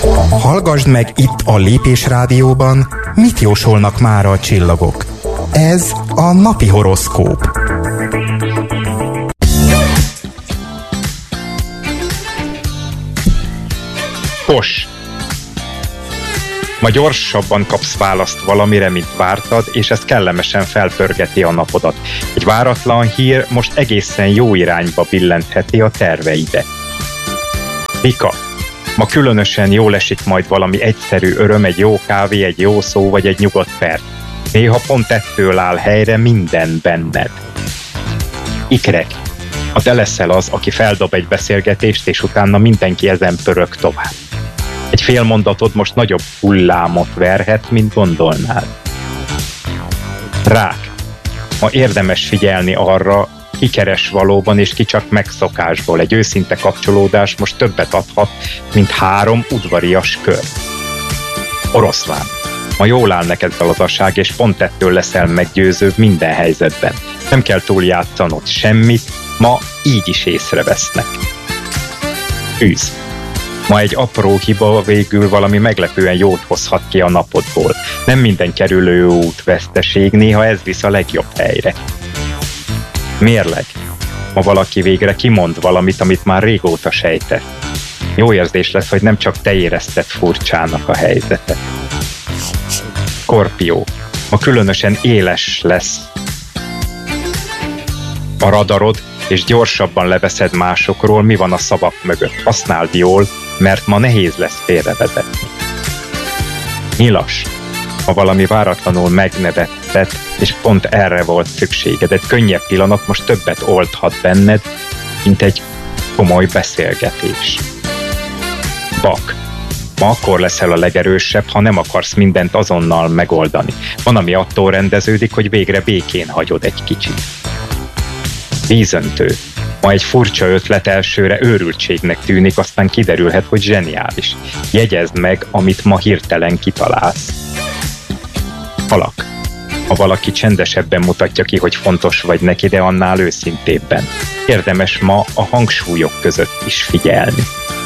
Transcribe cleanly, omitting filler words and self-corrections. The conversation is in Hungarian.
Hallgasd meg itt a Lépés Rádióban, mit jósolnak mára a csillagok. Ez a napi horoszkóp. Kos. Ma gyorsabban kapsz választ valamire, mint vártad, és ez kellemesen felpörgeti a napodat. Egy váratlan hír most egészen jó irányba billentheti a terveide. Pika. Ma különösen jól esik majd valami egyszerű öröm, egy jó kávé, egy jó szó vagy egy nyugodt perc. Néha pont ettől áll helyre minden benned. Ikrek. A te leszel az, aki feldob egy beszélgetést, és utána mindenki ezen pörög tovább. Egy fél mondatod most nagyobb hullámot verhet, mint gondolnád. Rák. Ma érdemes figyelni arra, ki keres valóban, és ki csak megszokásból. Egy őszinte kapcsolódás most többet adhat, mint 3 udvarias kör. Oroszlán. Ma jól áll neked gazdaság, és pont ettől leszel meggyőzőbb minden helyzetben. Nem kell túljátszanod semmit, ma így is észrevesznek. Tűz. Ma egy apró hiba végül valami meglepően jót hozhat ki a napodból. Nem minden kerülő út veszteség, néha ez visz a legjobb helyre. Mérleg. Ma valaki végre kimond valamit, amit már régóta sejtett. Jó érzés lesz, hogy nem csak te érezted furcsának a helyzetet. Skorpió. Ma különösen éles lesz a radarod, és gyorsabban leveszed másokról, mi van a szavak mögött. Használd jól, mert ma nehéz lesz félrevezetni. Nyilas. Ha valami váratlanul megnevettet, és pont erre volt szükséged. Egy könnyebb pillanat most többet oldhat benned, mint egy komoly beszélgetés. Bak. Ma akkor leszel a legerősebb, ha nem akarsz mindent azonnal megoldani. Van, ami attól rendeződik, hogy végre békén hagyod egy kicsit. Vízöntő. Ma egy furcsa ötlet elsőre őrültségnek tűnik, aztán kiderülhet, hogy zseniális. Jegyezd meg, amit ma hirtelen kitalálsz. Halak. Ha valaki csendesebben mutatja ki, hogy fontos vagy neki, de annál őszintébben. Érdemes ma a hangsúlyok között is figyelni.